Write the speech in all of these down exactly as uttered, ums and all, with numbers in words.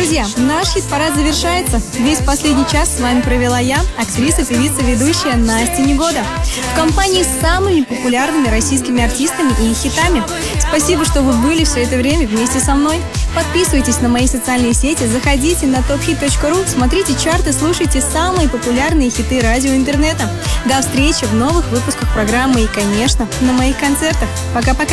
Друзья, наш хит-парад завершается. Весь последний час с вами провела я, актриса, певица, ведущая Настя Негода. В компании с самыми популярными российскими артистами и хитами. Спасибо, что вы были все это время вместе со мной. Подписывайтесь на мои социальные сети, заходите на топ хит точка ру, смотрите чарты, слушайте самые популярные хиты радио и интернета. До встречи в новых выпусках программы и, конечно, на моих концертах. Пока-пока.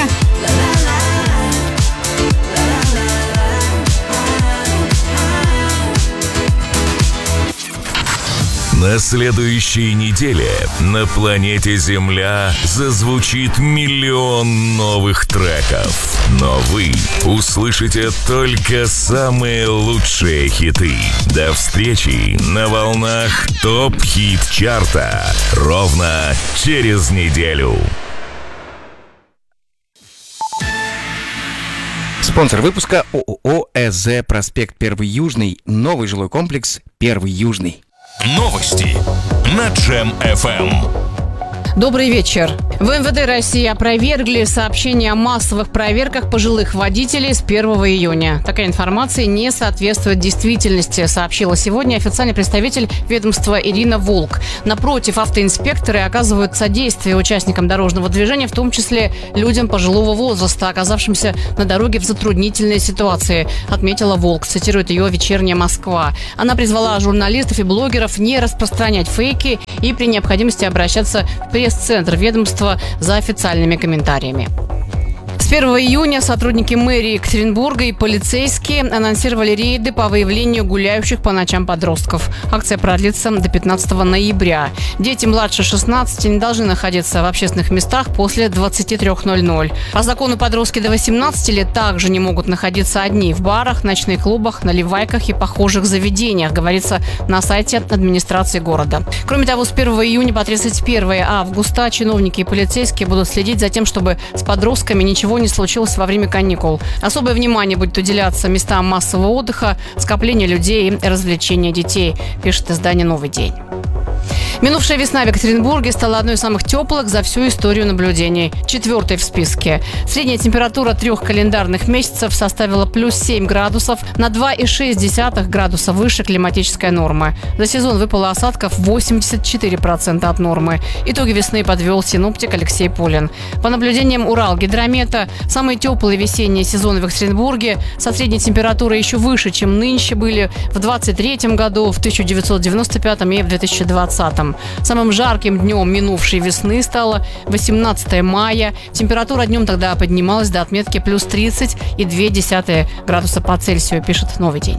На следующей неделе на планете Земля зазвучит миллион новых треков. Но вы услышите только самые лучшие хиты. До встречи на волнах ТОП Хит Чарта ровно через неделю. Спонсор выпуска ООО ЭЗ «Проспект Первый Южный». Новый жилой комплекс «Первый Южный». Новости на Джем эф эм. Добрый вечер. В эм вэ дэ России опровергли сообщение о массовых проверках пожилых водителей с первого июня. Такая информация не соответствует действительности, сообщила сегодня официальный представитель ведомства Ирина Волк. Напротив, автоинспекторы оказывают содействие участникам дорожного движения, в том числе людям пожилого возраста, оказавшимся на дороге в затруднительной ситуации, отметила Волк, цитирует ее «Вечерняя Москва». Она призвала журналистов и блогеров не распространять фейки и при необходимости обращаться в пресс-центр ведомства за официальными комментариями. С первого июня сотрудники мэрии Екатеринбурга и полицейские анонсировали рейды по выявлению гуляющих по ночам подростков. Акция продлится до пятнадцатого ноября. Дети младше шестнадцати не должны находиться в общественных местах после двадцати трёх ноль-ноль. По закону подростки до восемнадцати лет также не могут находиться одни в барах, ночных клубах, наливайках и похожих заведениях, говорится на сайте администрации города. Кроме того, с первого июня по тридцать первое августа чиновники и полицейские будут следить за тем, чтобы с подростками ничего не случилось во время каникул. Особое внимание будет уделяться местам массового отдыха, скоплению людей и развлечения детей, пишет издание «Новый день». Минувшая весна в Екатеринбурге стала одной из самых теплых за всю историю наблюдений. Четвертой в списке. Средняя температура трех календарных месяцев составила плюс семь градусов, на два и шесть десятых градуса выше климатической нормы. За сезон выпало осадков восемьдесят четыре процента от нормы. Итоги весны подвел синоптик Алексей Полин. По наблюдениям Уралгидромета, самые теплые весенние сезоны в Екатеринбурге со средней температурой еще выше, чем нынче были в двадцать третьем году, в тысяча девятьсот девяносто пятом и в две тысячи двадцатом. Самым жарким днем минувшей весны стало восемнадцатое мая. Температура днем тогда поднималась до отметки плюс тридцать и две десятых градуса по Цельсию, пишет «Новый день».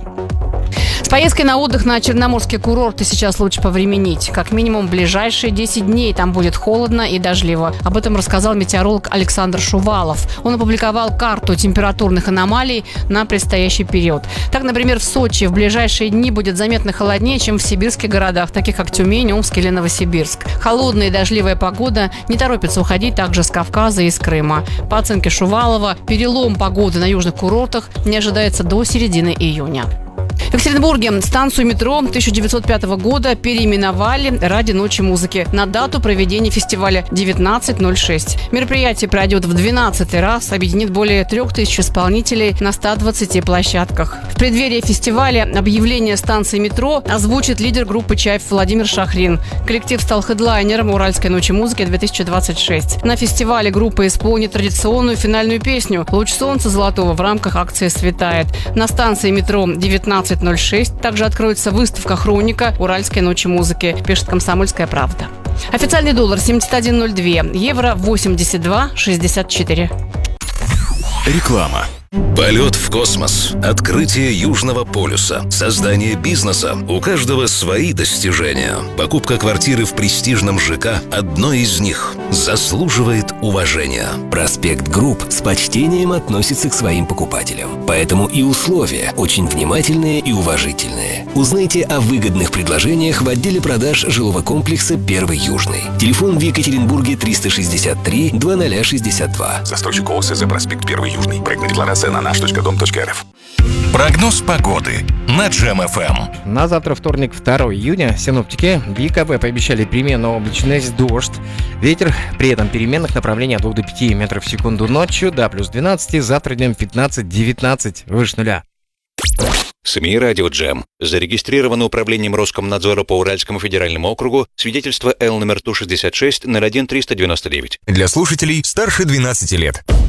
С поездкой на отдых на черноморские курорты сейчас лучше повременить. Как минимум в ближайшие десять дней там будет холодно и дождливо. Об этом рассказал метеоролог Александр Шувалов. Он опубликовал карту температурных аномалий на предстоящий период. Так, например, в Сочи в ближайшие дни будет заметно холоднее, чем в сибирских городах, таких как Тюмень, Омск или Новосибирск. Холодная и дождливая погода не торопится уходить также с Кавказа и из Крыма. По оценке Шувалова, перелом погоды на южных курортах не ожидается до середины июня. В Екатеринбурге станцию метро тысяча девятьсот пятого года переименовали ради Ночи музыки на дату проведения фестиваля девятнадцать ноль шесть. Мероприятие пройдет в двенадцатый раз, объединит более трех тысяч исполнителей на ста двадцати площадках. В преддверии фестиваля объявление станции метро озвучит лидер группы «Чайф» Владимир Шахрин. Коллектив стал хедлайнером Уральской ночи музыки две тысячи двадцать шесть. На фестивале группа исполнит традиционную финальную песню «Луч солнца золотого» в рамках акции «Светает». На станции метро девятнадцать ноль шесть также откроется выставка «Хроника Уральской ночи музыки», пишет «Комсомольская правда». Официальный доллар семьдесят один ноль два, евро восемьдесят два шестьдесят четыре. Реклама. Полет в космос, открытие Южного полюса, создание бизнеса. У каждого свои достижения. Покупка квартиры в престижном ЖК – одно из них. Заслуживает уважения. Проспект Групп с почтением относится к своим покупателям. Поэтому и условия очень внимательные и уважительные. Узнайте о выгодных предложениях в отделе продаж жилого комплекса «Первый Южный». Телефон в Екатеринбурге триста шестьдесят три двадцать шестьдесят два. Застройщик ООО СЗ «Проспект Первый Южный». Проектная декларация на наш точка дом точка эр эф. Прогноз погоды на Джем эф эм. На завтра, вторник, второго июня, синоптики в ЕКБ пообещали переменную облачность, дождь. Ветер при этом переменных направлений от двух до пяти метров в секунду ночью до плюс двенадцати, завтра днем пятнадцать-девятнадцать выше нуля. СМИ «Радио Джем». Зарегистрировано управлением Роскомнадзора по Уральскому федеральному округу. Свидетельство Л номер Ту шестьдесят шесть ноль один триста девяносто девять. Для слушателей старше двенадцати лет.